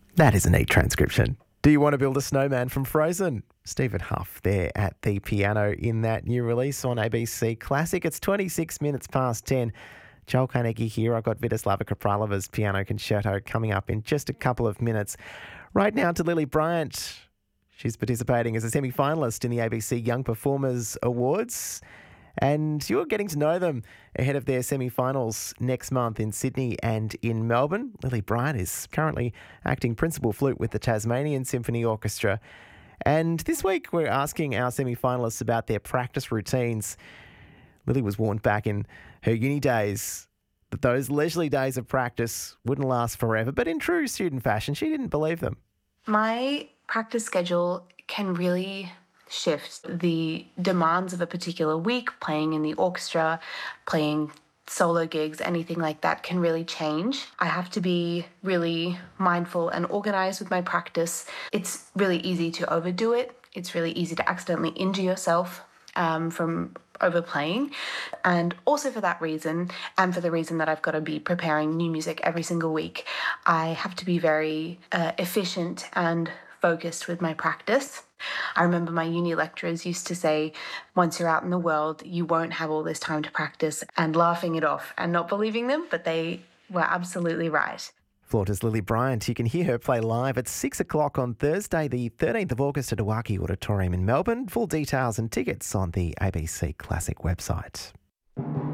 That is a neat transcription. Do you want to build a snowman from Frozen? Stephen Huff there at the piano in that new release on ABC Classic. It's 26 minutes past 10. Joel Carnegie here. I've got Vitislava Kapralova's piano concerto coming up in just a couple of minutes. Right now to Lily Bryant. She's participating as a semi-finalist in the ABC Young Performers Awards. And you're getting to know them ahead of their semi-finals next month in Sydney and in Melbourne. Lily Bryant is currently acting principal flute with the Tasmanian Symphony Orchestra. And this week we're asking our semi-finalists about their practice routines. Lily was warned back in her uni days that those leisurely days of practice wouldn't last forever, but in true student fashion, she didn't believe them. My practice schedule can really shift. The demands of a particular week, playing in the orchestra, playing solo gigs, anything like that can really change. I have to be really mindful and organized with my practice. It's really easy to overdo it. It's really easy to accidentally injure yourself from overplaying. And also for that reason, and for the reason that I've got to be preparing new music every single week, I have to be very efficient and focused with my practice. I remember my uni lecturers used to say, once you're out in the world, you won't have all this time to practice, and laughing it off and not believing them, but they were absolutely right. Flauta's Lily Bryant. You can hear her play live at 6 o'clock on Thursday, the 13th of August at Awaki Auditorium in Melbourne. Full details and tickets on the ABC Classic website.